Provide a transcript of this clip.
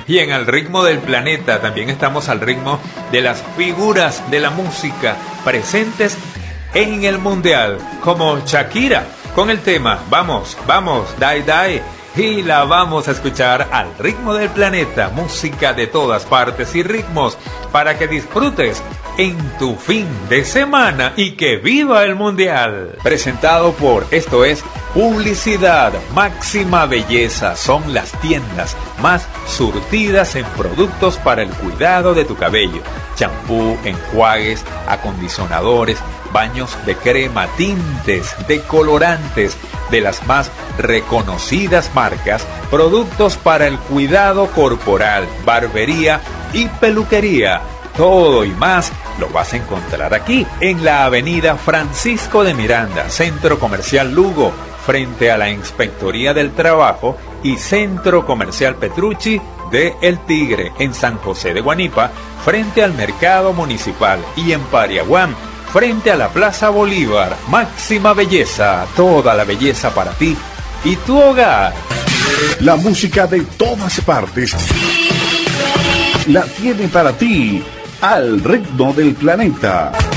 Y en Al Ritmo del Planeta también estamos al ritmo de las figuras de la música presentes en el Mundial, como Shakira, con el tema Vamos, vamos, die, die. Y la vamos a escuchar al ritmo del planeta, música de todas partes y ritmos, para que disfrutes en tu fin de semana y que viva el Mundial. Presentado por Esto es Publicidad. Máxima Belleza son las tiendas más surtidas en productos para el cuidado de tu cabello. Champú, enjuagues, acondicionadores, baños de crema, tintes, decolorantes de las más reconocidas marcas, productos para el cuidado corporal, barbería y peluquería. Todo y más lo vas a encontrar aquí, en la avenida Francisco de Miranda, Centro Comercial Lugo, frente a la Inspectoría del Trabajo, y Centro Comercial Petrucci de El Tigre, en San José de Guanipa, frente al Mercado Municipal, y en Pariaguán, frente a la Plaza Bolívar. Máxima Belleza, toda la belleza para ti y tu hogar. La música de todas partes la tiene para ti Al Ritmo del Planeta.